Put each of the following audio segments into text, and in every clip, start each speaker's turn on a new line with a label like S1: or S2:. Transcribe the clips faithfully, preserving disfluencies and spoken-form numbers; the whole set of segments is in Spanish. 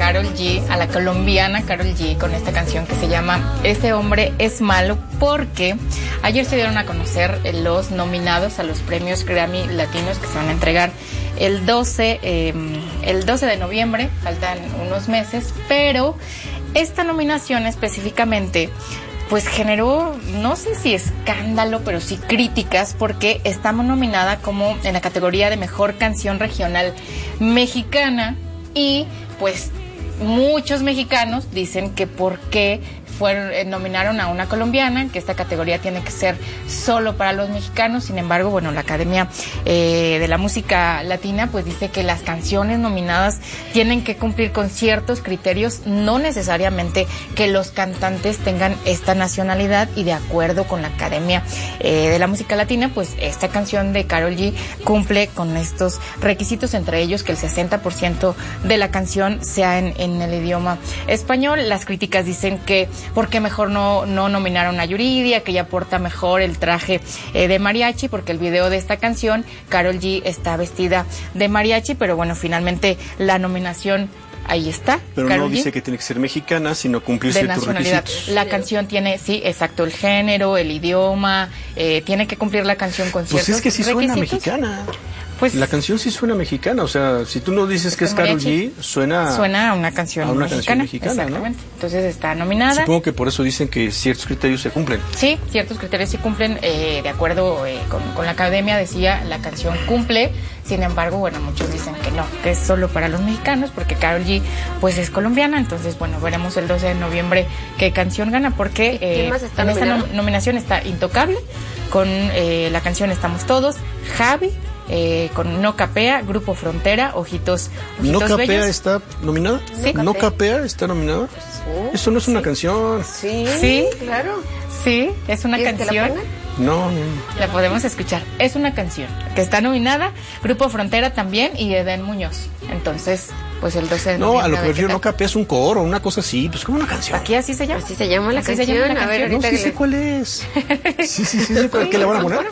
S1: Karol G, a la colombiana Karol G, con esta canción que se llama Ese hombre es malo, porque ayer se dieron a conocer los nominados a los premios Grammy Latinos que se van a entregar el doce, eh, el doce de noviembre, faltan unos meses, pero esta nominación específicamente pues generó, no sé si escándalo, pero sí críticas, porque estamos nominada como en la categoría de mejor canción regional mexicana, y pues muchos mexicanos dicen que por qué fueron, eh, nominaron a una colombiana, que esta categoría tiene que ser solo para los mexicanos. Sin embargo, bueno, la Academia eh, de la Música Latina pues dice que las canciones nominadas tienen que cumplir con ciertos criterios, no necesariamente que los cantantes tengan esta nacionalidad, y de acuerdo con la Academia eh, de la Música Latina, pues esta canción de Karol G cumple con estos requisitos, entre ellos que el sesenta por ciento de la canción sea en, en el idioma español. Las críticas dicen que porque mejor no, no nominaron a Yuridia, que ella porta mejor el traje eh, de mariachi, porque el video de esta canción, Karol G está vestida de mariachi, pero bueno, finalmente la nominación ahí está.
S2: Pero
S1: Karol
S2: no
S1: G,
S2: dice que tiene que ser mexicana, sino cumplir
S1: de
S2: ciertos
S1: nacionalidad.
S2: requisitos.
S1: La canción tiene, sí, exacto, el género, el idioma, eh, tiene que cumplir la canción con ciertos
S2: Pues es que sí suena
S1: requisitos.
S2: mexicana.
S1: Pues
S2: La canción sí suena mexicana, o sea, si tú no dices que es Karol G, suena...
S1: Suena a una canción
S2: a una
S1: mexicana,
S2: canción mexicana,
S1: exactamente.
S2: ¿no?
S1: Entonces está nominada.
S2: Supongo que por eso dicen que ciertos criterios se cumplen.
S1: Sí, ciertos criterios sí cumplen, eh, de acuerdo eh, con, con la Academia, decía, la canción cumple. Sin embargo, bueno, muchos dicen que no, que es solo para los mexicanos, porque Karol G pues es colombiana. Entonces, bueno, veremos el doce de noviembre qué canción gana, porque eh, en esta nom- nominación está Intocable, con eh, la canción Estamos Todos, Javi, Eh, con No Capea, Grupo Frontera, Ojitos, Ojitos
S2: ¿No Capea
S1: Bellos.
S2: está nominada?
S1: Sí.
S2: ¿No Capea está nominada?
S3: Sí.
S2: Eso no es una
S1: Sí.
S2: canción.
S3: Sí,
S1: Sí.
S3: claro.
S1: Sí, es una
S3: ¿Quieres que la
S1: canción.
S3: ponga?
S2: No, no.
S1: La podemos escuchar. Es una canción que está nominada, Grupo Frontera también, y Edén Muñoz. Entonces, pues el doce de
S2: No,
S1: noviembre.
S2: a lo que me
S1: ver
S2: refiero,
S1: qué
S2: no
S1: tal.
S2: Capea es un coro, una cosa así, pues como una canción.
S1: Aquí así se llama.
S3: Así se llama la
S1: Así se
S3: canción.
S1: llama la
S3: A ver,
S1: canción.
S2: No,
S3: ahorita
S2: sí
S3: que
S2: sé
S3: le-
S2: cuál es. Sí, sí, sí, sé cuál, ¿qué le van a poner?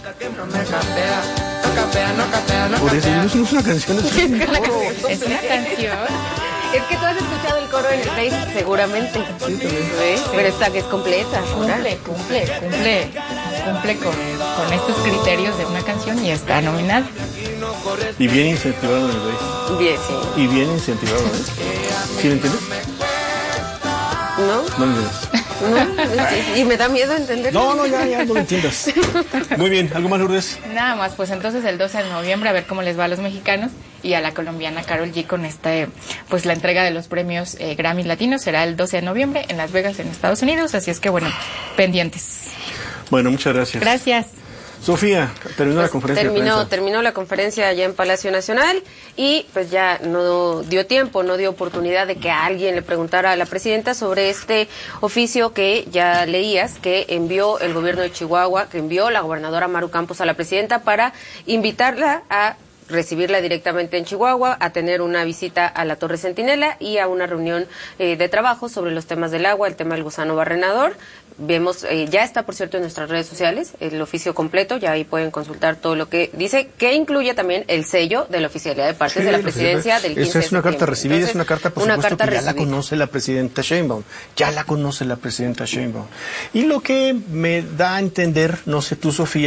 S2: Por eso, no es no es una canción, es un coro.
S1: Es una canción.
S3: Es que tú has escuchado el coro en el Face, seguramente.
S2: Sí, también.
S3: ¿Ves? Pero esta que es completa. ahora.
S1: Cumple, cumple, cumple, cumple con, con estos criterios de una canción y está nominada.
S2: Y bien incentivado en el país.
S3: Bien, sí.
S2: Y bien incentivado, ¿eh? ¿Sí lo entiendes?
S3: ¿No?
S2: No lo entiendes.
S3: No, sí, y me da miedo entenderlo.
S2: No, no, ya, ya, no lo entiendas. Muy bien, ¿algo más, Lourdes?
S1: Nada más, pues entonces el doce de noviembre a ver cómo les va a los mexicanos y a la colombiana Karol G con este, pues la entrega de los premios eh, Grammy Latinos será el doce de noviembre en Las Vegas, en Estados Unidos, así es que bueno, pendientes.
S2: Bueno, muchas gracias.
S1: Gracias.
S2: Sofía, terminó la conferencia de
S3: Terminó,
S2: prensa.
S3: terminó la conferencia allá en Palacio Nacional y pues ya no dio tiempo, no dio oportunidad de que alguien le preguntara a la presidenta sobre este oficio que ya leías, que envió el gobierno de Chihuahua, que envió la gobernadora Maru Campos a la presidenta para invitarla a recibirla directamente en Chihuahua, a tener una visita a la Torre Centinela y a una reunión eh, de trabajo sobre los temas del agua, el tema del gusano barrenador. Vemos, eh, ya está por cierto en nuestras redes sociales el oficio completo, ya ahí pueden consultar todo lo que dice, que incluye también el sello de la oficialidad de partes
S2: Sí,
S3: de la
S2: lo que
S3: presidencia
S2: se-
S3: del quince
S2: Esa es una
S3: de
S2: carta
S3: septiembre.
S2: recibida,
S3: Entonces,
S2: es una carta, por
S3: una
S2: supuesto,
S3: carta
S2: que ya la
S3: recibida.
S2: conoce la presidenta Sheinbaum. Ya la conoce la presidenta Sheinbaum. Y lo que me da a entender, no sé tú, Sofía,